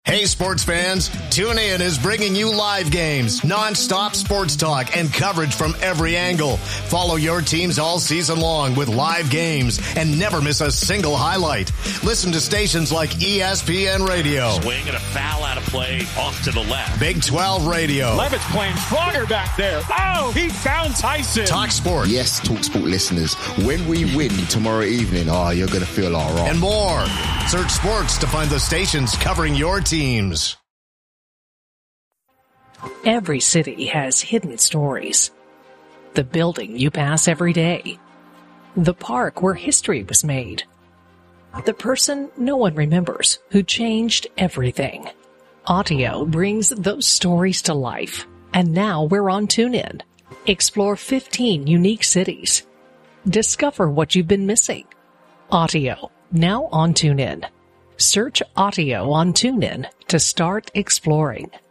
Hey, sports fans, TuneIn is bringing you live games, non-stop sports talk, and coverage from every angle. Follow your teams all season long with live games and never miss a single highlight. Listen to stations like ESPN Radio. Swing and a foul out of play off to the left. Big 12 Radio. Levitt's playing stronger back there. Oh, he found Tyson. Talk Sport. Yes, Talk Sport listeners, when we win tomorrow evening, you're going to feel all right. And more. Search sports to find the stations covering your teams. Every city has hidden stories. The building you pass every day. The park where history was made. The person no one remembers who changed everything. Audio brings those stories to life. And now we're on TuneIn. Explore 15 unique cities. Discover what you've been missing. Audio, now on TuneIn. Search Audio on TuneIn to start exploring.